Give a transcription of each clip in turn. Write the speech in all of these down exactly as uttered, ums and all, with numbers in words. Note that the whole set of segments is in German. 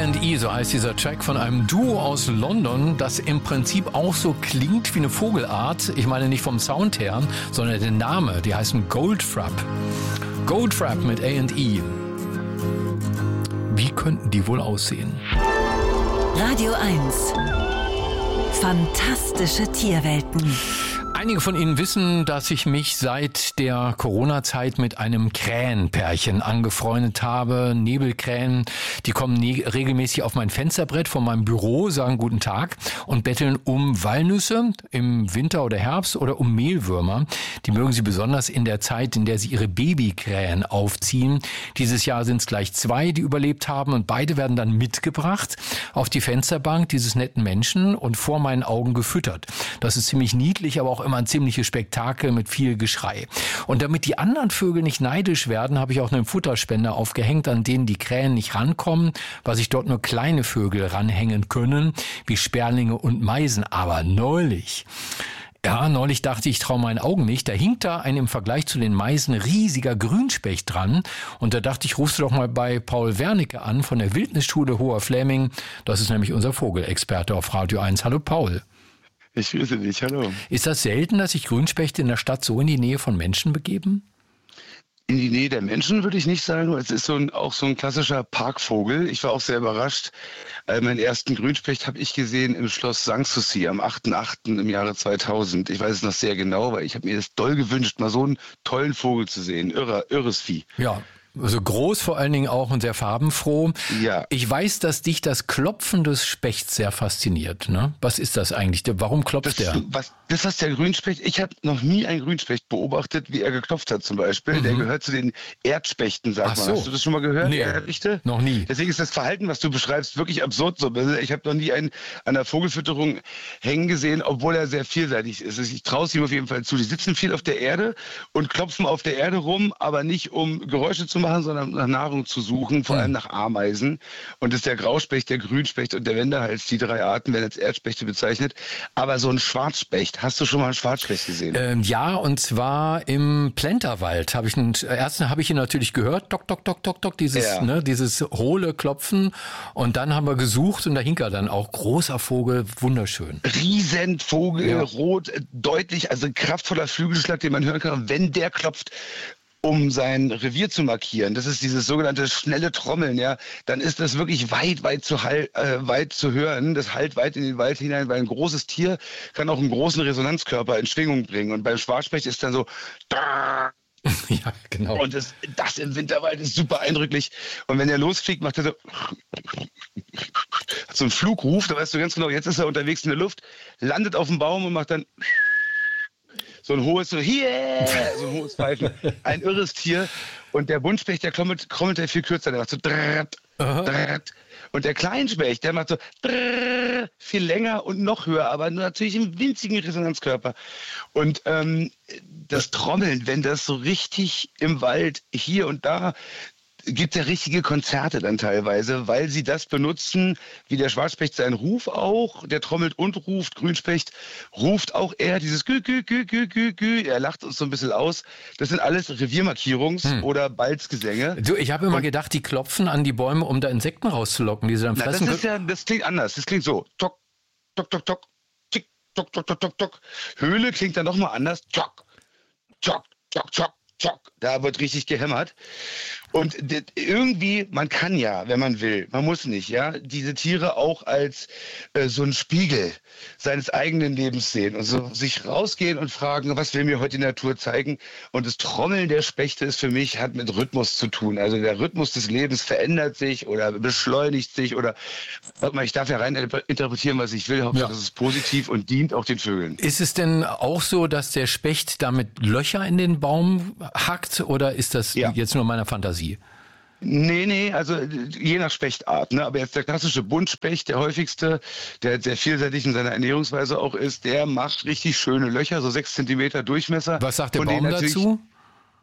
A and E, so heißt dieser Track von einem Duo aus London, das im Prinzip auch so klingt wie eine Vogelart. Ich meine nicht vom Sound her, sondern der Name. Die heißen Goldfrapp. Goldfrapp mit A and E. Wie könnten die wohl aussehen? Radio eins. Fantastische Tierwelten. Einige von Ihnen wissen, dass ich mich seit der Corona-Zeit mit einem Krähenpärchen angefreundet habe. Nebelkrähen, die kommen ne- regelmäßig auf mein Fensterbrett von meinem Büro, sagen guten Tag und betteln um Walnüsse im Winter oder Herbst oder um Mehlwürmer. Die mögen sie besonders in der Zeit, in der sie ihre Babykrähen aufziehen. Dieses Jahr sind es gleich zwei, die überlebt haben und beide werden dann mitgebracht auf die Fensterbank dieses netten Menschen und vor meinen Augen gefüttert. Das ist ziemlich niedlich, aber auch immer ein ziemliches Spektakel mit viel Geschrei. Und damit die anderen Vögel nicht neidisch werden, habe ich auch einen Futterspender aufgehängt, an denen die Krähen nicht rankommen, weil sich dort nur kleine Vögel ranhängen können, wie Sperlinge und Meisen. Aber neulich... Ja, neulich dachte ich, ich traue meinen Augen nicht. Da hing da ein im Vergleich zu den Meisen riesiger Grünspecht dran. Und da dachte ich, rufst du doch mal bei Paul Wernicke an von der Wildnisschule Hoher Fläming. Das ist nämlich unser Vogelexperte auf Radio eins. Hallo Paul. Ich grüße dich, hallo. Ist das selten, dass sich Grünspechte in der Stadt so in die Nähe von Menschen begeben? In die Nähe der Menschen würde ich nicht sagen. Es ist so ein, auch so ein klassischer Parkvogel. Ich war auch sehr überrascht. Äh, meinen ersten Grünspecht habe ich gesehen im Schloss Sanssouci am achten achten im Jahre zweitausend. Ich weiß es noch sehr genau, weil ich habe mir das doll gewünscht, mal so einen tollen Vogel zu sehen. Irre, irres Vieh. Ja. Also groß vor allen Dingen auch und sehr farbenfroh. Ja. Ich weiß, dass dich das Klopfen des Spechts sehr fasziniert. Ne? Was ist das eigentlich? Warum klopft Das, der? was, das ist der Grünspecht. Ich habe noch nie einen Grünspecht beobachtet, wie er geklopft hat zum Beispiel. Mhm. Der gehört zu den Erdspechten, sagt Ach man. so. Hast du das schon mal gehört? Nee, Erdrichte? noch nie. Deswegen ist das Verhalten, was du beschreibst, wirklich absurd. So. Ich habe noch nie einen an der Vogelfütterung hängen gesehen, obwohl er sehr vielseitig ist. Ich traue es ihm auf jeden Fall zu. Die sitzen viel auf der Erde und klopfen auf der Erde rum, aber nicht um Geräusche zu machen, sondern nach Nahrung zu suchen, vor allem nach Ameisen. Und das ist der Grauspecht, der Grünspecht und der Wendehals. Die drei Arten werden als Erdspechte bezeichnet. Aber so ein Schwarzspecht, hast du schon mal einen Schwarzspecht gesehen? Ähm, ja, und zwar im Plenterwald. Hab ich einen, erst habe ich ihn natürlich gehört, tok, tok, tok, tok, tok, dieses, Ja. ne, dieses hohle Klopfen. Und dann haben wir gesucht und da hing er dann auch. Großer Vogel, wunderschön. Riesenvogel, Ja. rot, deutlich, also kraftvoller Flügelschlag, den man hören kann. Und wenn der klopft, um sein Revier zu markieren, das ist dieses sogenannte schnelle Trommeln, ja, dann ist das wirklich weit, weit zu, hall, äh, weit zu hören. Das hallt weit in den Wald hinein, weil ein großes Tier kann auch einen großen Resonanzkörper in Schwingung bringen. Und beim Schwarzspecht ist dann so... Ja, genau. Und das, das im Winterwald ist super eindrücklich. Und wenn er losfliegt, macht er so... so einen Flugruf, da weißt du ganz genau, jetzt ist er unterwegs in der Luft, landet auf dem Baum und macht dann... So ein hohes, so, yeah, so ein hohes Pfeifen. Ein irres Tier. Und der Buntspecht, der krommelt, krommelt der viel kürzer. Der macht so drrrt, drrrt. Und der Kleinspecht, der macht so drrrt, viel länger und noch höher, aber nur natürlich im winzigen Resonanzkörper. Und ähm, das Trommeln, wenn das so richtig im Wald hier und da... gibt es ja richtige Konzerte dann teilweise, weil sie das benutzen, wie der Schwarzspecht seinen Ruf auch, der trommelt und ruft, Grünspecht ruft auch eher dieses Gü, Gü, Gü, Gü, Gü, Gü, er lacht uns so ein bisschen aus. Das sind alles Reviermarkierungs- hm. oder Balzgesänge. Du, ich habe immer und, gedacht, die klopfen an die Bäume, um da Insekten rauszulocken, die sie dann fressen. Na, das ist ja, das klingt anders, das klingt so, tok, tok, tok, tok, tick, tok, tok, tok, tok, tok. Höhle klingt dann nochmal anders, tok, tok, tok, tok, tok. Da wird richtig gehämmert. Und irgendwie, man kann ja, wenn man will, man muss nicht, ja, diese Tiere auch als äh, so ein Spiegel seines eigenen Lebens sehen und so sich rausgehen und fragen, was will mir heute die Natur zeigen? Und das Trommeln der Spechte ist für mich, hat mit Rhythmus zu tun. Also der Rhythmus des Lebens verändert sich oder beschleunigt sich oder, warte mal, ich darf ja rein interpretieren, was ich will, Hauptsache, ja. Das ist positiv und dient auch den Vögeln. Ist es denn auch so, dass der Specht damit Löcher in den Baum hackt oder ist das ja. jetzt nur meiner Fantasie? Nee, nee, also je nach Spechtart. Ne? Aber jetzt der klassische Buntspecht, der häufigste, der sehr vielseitig in seiner Ernährungsweise auch ist, der macht richtig schöne Löcher, so sechs Zentimeter Durchmesser. Was sagt der Baum dazu?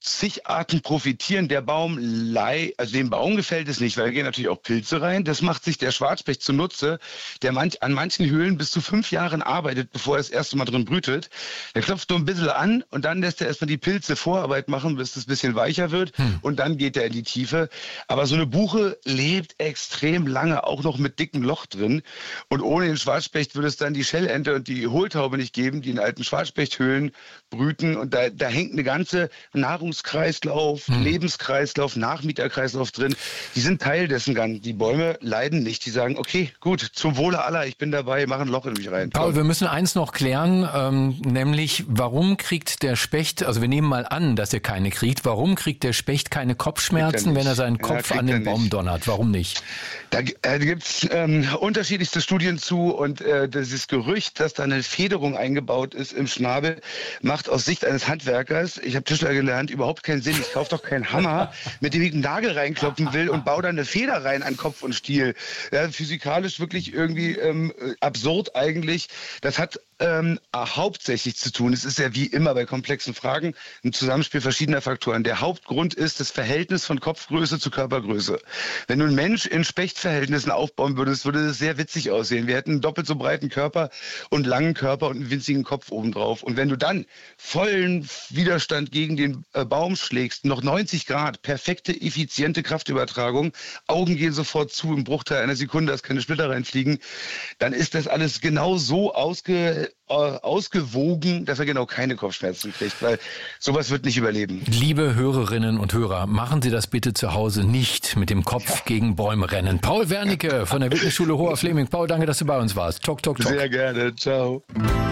zig Arten profitieren. Der Baum, lei, also dem Baum gefällt es nicht, weil da gehen natürlich auch Pilze rein. Das macht sich der Schwarzspecht zunutze, der manch, an manchen Höhlen bis zu fünf Jahren arbeitet, bevor er das erste Mal drin brütet. Der klopft nur ein bisschen an und dann lässt er erstmal die Pilze Vorarbeit machen, bis es ein bisschen weicher wird hm. und dann geht er in die Tiefe. Aber so eine Buche lebt extrem lange, auch noch mit dicken Loch drin. Und ohne den Schwarzspecht würde es dann die Schellente und die Hohltaube nicht geben, die in alten Schwarzspechthöhlen brüten. Und da, da hängt eine ganze Nahrungskreislauf, hm. Lebenskreislauf, Nachmieterkreislauf drin. Die sind Teil dessen Ganzen. Die Bäume leiden nicht. Die sagen, okay, gut, zum Wohle aller, ich bin dabei, mach ein Loch in mich rein. Paul, Komm. wir müssen eins noch klären, ähm, nämlich warum kriegt der Specht, also wir nehmen mal an, dass er keine kriegt, warum kriegt der Specht keine Kopfschmerzen, er wenn er seinen Kopf ja, an den Baum donnert? Warum nicht? Da äh, gibt es ähm, unterschiedlichste Studien zu und äh, dieses Gerücht, dass da eine Federung eingebaut ist im Schnabel, macht aus Sicht eines Handwerkers, ich habe Tischler gelernt, überhaupt keinen Sinn. Ich kaufe doch keinen Hammer, mit dem ich einen Nagel reinklopfen will und baue da eine Feder rein an Kopf und Stiel. Ja, physikalisch wirklich irgendwie ähm, absurd eigentlich. Das hat ähm, hauptsächlich zu tun, es ist ja wie immer bei komplexen Fragen ein Zusammenspiel verschiedener Faktoren. Der Hauptgrund ist das Verhältnis von Kopfgröße zu Körpergröße. Wenn du einen Mensch in Spechtverhältnissen aufbauen würdest, würde das sehr witzig aussehen. Wir hätten einen doppelt so breiten Körper und langen Körper und einen winzigen Kopf obendrauf. Und wenn du dann vollen Widerstand gegen den äh, Baum schlägst, noch neunzig Grad, perfekte, effiziente Kraftübertragung, Augen gehen sofort zu im Bruchteil einer Sekunde, dass keine Splitter reinfliegen, dann ist das alles genau so ausge, äh, ausgewogen, dass er genau keine Kopfschmerzen kriegt, weil sowas wird nicht überleben. Liebe Hörerinnen und Hörer, machen Sie das bitte zu Hause nicht mit dem Kopf ja. gegen Bäume rennen. Paul Wernicke von der Wildnisschule Hoher Fleming. Paul, danke, dass du bei uns warst. Talk, talk, talk. Sehr gerne. Ciao.